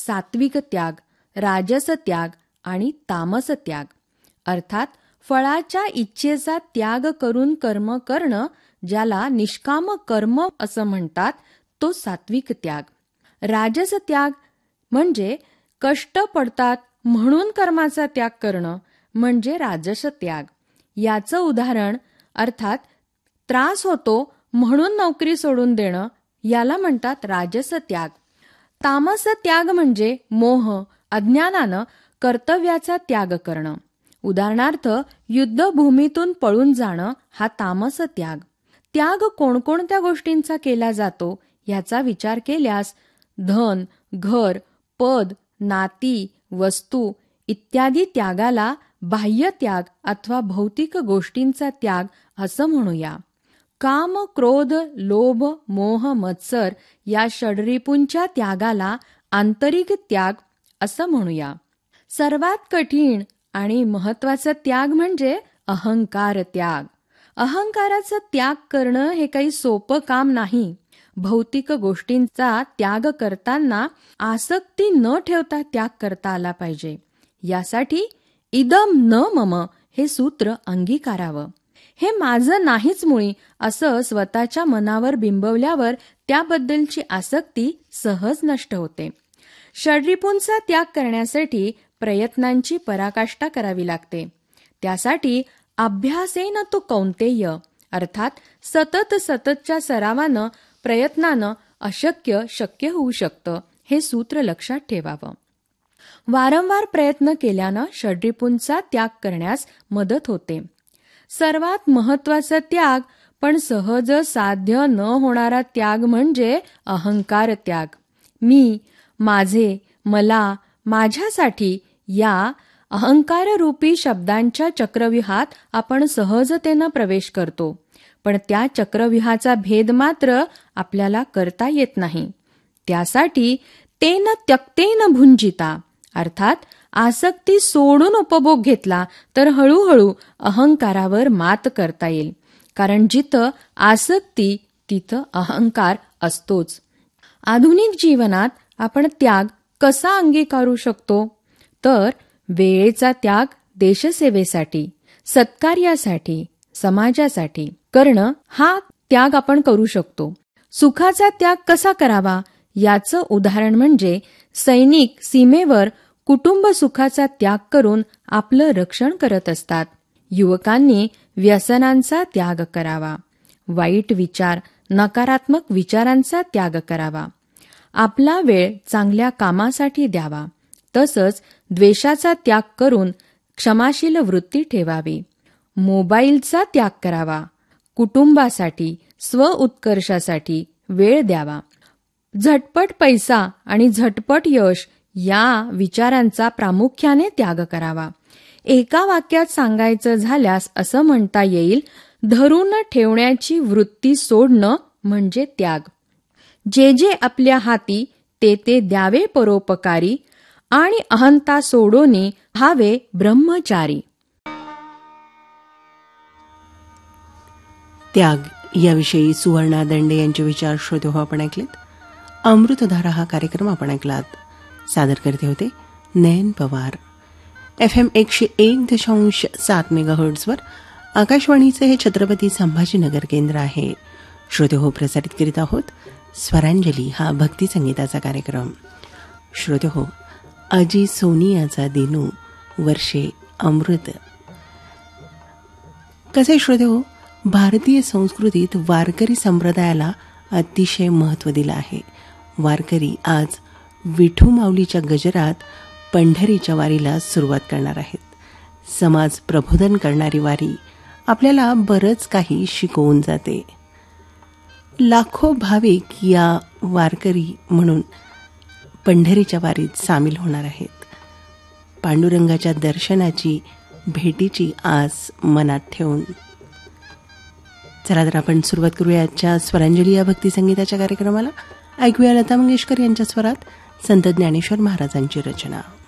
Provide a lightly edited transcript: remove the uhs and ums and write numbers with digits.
सात्विक त्याग, राजस त्याग आणि तामस त्याग. अर्थात फळाच्या इच्छेचा त्याग करून कर्म करणं, ज्याला निष्काम कर्म असं म्हणतात, तो सात्विक त्याग. राजस त्याग म्हणजे कष्ट पडतात म्हणून कर्माचा त्याग करणं, म्हणजे राजस त्याग. याचं उदाहरण अर्थात त्रास होतो म्हणून नोकरी सोडून देणं, याला म्हणतात राजस त्याग. तामस त्याग म्हणजे मोह, अज्ञानानं कर्तव्याचा त्याग करणं. उदाहरणार्थ युद्धभूमीतून पळून जाणं हा तामस त्याग. त्याग कोणकोणत्या गोष्टींचा केला जातो याचा विचार केल्यास धन, घर, पद, नाती, वस्तू इत्यादी त्यागाला बाह्य त्याग अथवा भौतिक गोष्टींचा त्याग असं म्हणूया. काम, क्रोध, लोभ, मोह, मत्सर या षड्रिपूंच्या त्यागाला आंतरिक त्याग असं म्हणूया. सर्वात कठीण आणि महत्वाचा त्याग म्हणजे अहंकार त्याग. अहंकाराचा त्याग करणं हे काही सोपं काम नाही. भौतिक गोष्टींचा त्याग करताना आसक्ती न ठेवता त्याग करता आला पाहिजे. यासाठी इदम न मम हे सूत्र अंगीकारावं. हे माझं नाहीच मुळी असं स्वतःच्या मनावर बिंबवल्यावर त्याबद्दलची आसक्ती सहज नष्ट होते. षड्रिपूंचा त्याग करण्यासाठी प्रयत्नांची पराकाष्ठा करावी लागते. त्यासाठी अभ्यासेन तु कौंतेय, अर्थात सततच्या सरावानं, प्रयत्नानं अशक्य शक्य होऊ शकतं, हे सूत्र लक्षात ठेवावं. वारंवार प्रयत्न केल्यानं षड्रिपूंचा त्याग करण्यास मदत होते. सर्वात महत्वाचा त्याग पण सहज साध्य न होणारा त्याग म्हणजे अहंकार त्याग. मी, माझे, मला, माझ्यासाठी या अहंकाररूपी शब्दांच्या चक्रव्यूहात आपण सहजतेनं प्रवेश करतो. पण त्या चक्रव्यूहाचा भेद मात्र आपल्याला करता येत नाही. त्यासाठी तेन त्यक्तेन भुंजिता, अर्थात आसक्ती सोडून उपभोग घेतला तर हळूहळू अहंकारावर मात करता येईल. कारण जिथं आसक्ती तिथं अहंकार असतोच. आधुनिक जीवनात आपण त्याग कसा अंगीकारू शकतो? तर वेळेचा त्याग देशसेवेसाठी, सत्कार्यासाठी, समाजासाठी करणं हा त्याग आपण करू शकतो. सुखाचा त्याग कसा करावा याचं उदाहरण म्हणजे सैनिक सीमेवर कुटुंब सुखाचा त्याग करून आपलं रक्षण करत असतात. युवकांनी व्यसनांचा त्याग करावा, वाईट विचार, नकारात्मक विचारांचा त्याग करावा, आपला वेळ चांगल्या कामासाठी द्यावा. तसंच द्वेषाचा त्याग करून क्षमाशील वृत्ती ठेवावी. मोबाईलचा त्याग करावा, कुटुंबासाठी, स्वउत्कर्षासाठी वेळ द्यावा. झटपट पैसा आणि झटपट यश या विचारांचा प्रामुख्याने त्याग करावा. एका वाक्यात सांगायचं झाल्यास असं म्हणता येईल, धरून ठेवण्याची वृत्ती सोडणं म्हणजे त्याग. जे जे आपल्या हाती ते ते द्यावे परोपकारी आणि अहंता सोडोनी व्हावे ब्रह्मचारी. त्याग याविषयी सुवर्णा दंडे यांचे विचार श्रोते हो आपण ऐकलेत. अमृतधारा हा कार्यक्रम आपण ऐकलात. सादर करते होते नयन पवार. FM 101.7 मेगाहर्ट्झवर आकाशवाणीचे हे छत्रपती संभाजीनगर केंद्र आहे. श्रोते हो प्रसारित करीत आहोत स्वरांजली हा भक्ती संगीताचा कार्यक्रम. श्रोते हो, अजी सोनियाचा दिनू वर्षे अमृत. कसे श्रोते हो, भारतीय संस्कृतीत वारकरी संप्रदायाला अतिशय महत्त्व दिलं आहे. वारकरी आज विठू माऊलीच्या गजरात पंढरीच्या वारीला सुरुवात करणार आहेत. समाज प्रबोधन करणारी वारी आपल्याला बरंच काही शिकवून जाते. लाखो भाविक या वारकरी म्हणून पंढरीच्या वारीत सामील होणार आहेत. पांडुरंगाच्या दर्शनाची, भेटीची आस मनात ठेवून. चला तर आपण सुरुवात करूया आजच्या स्वरांजली या भक्ती संगीताच्या कार्यक्रमाला. ऐकूया लता मंगेशकर यांच्या स्वरात संत ज्ञानेश्वर महाराजांची रचना.